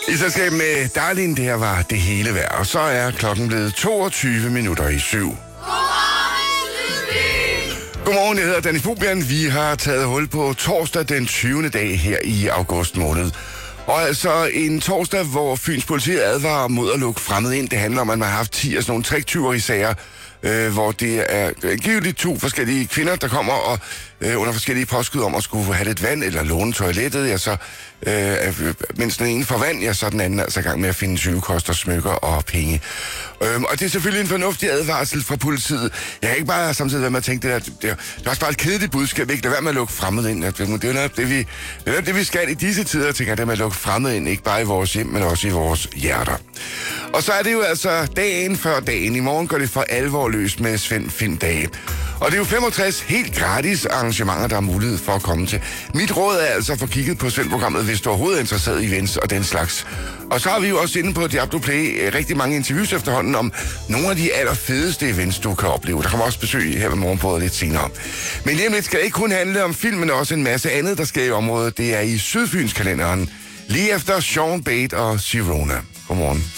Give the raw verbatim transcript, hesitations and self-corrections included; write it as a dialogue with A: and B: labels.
A: I selskab med Darlene, det her var det hele værd. Og så er klokken blevet toogtyve minutter i syv. Godmorgen, jeg hedder Danny Fubian. Vi har taget hul på torsdag den tyvende dag her i august måned. Og altså en torsdag, hvor Fyns politi advarer mod at lukke fremmed ind. Det handler om, at man har haft ti af sådan nogle tricktyverisager, øh, hvor det er givetligt to forskellige kvinder, der kommer og øh, under forskellige påskud om at skulle have lidt vand eller låne toilettet. Ja, så, øh, mens den ene får vand, ja, så er den anden altså i gang med at finde sygekoster, smykker og penge. Øhm, og det er selvfølgelig en fornuftig advarsel fra politiet. Jeg kan ikke bare samtidig være med at tænke, det, der, det, er, det er også bare et kedeligt budskab, ikke? Lad være med at lukke fremmed ind. Det er jo netop det, vi, det, er det, vi skal i disse tider, tænker jeg, det med at lukke fremmed ind, ikke bare i vores hjem, men også i vores hjerter. Og så er det jo altså dagen før dagen. I morgen går det for alvor løs med Svend Film-dage. Og det er jo femogtres helt gratis arrangementer, der er mulighed for at komme til. Mit råd er altså at få kigget på Svend-programmet, hvis du overhovedet er interesseret i events og den slags. Og så har vi jo også inde på Diablo Play rigtig mange interviews efterhånden om nogle af de allerfedeste events, du kan opleve. Der kommer også besøg her ved morgenbordet lidt senere. Men lige om lidt skal det ikke kun handle om film, men også en masse andet, der sker i området. Det er i Sydfyns kalenderen. Lige efter Sean Bate og Sirona. Godmorgen.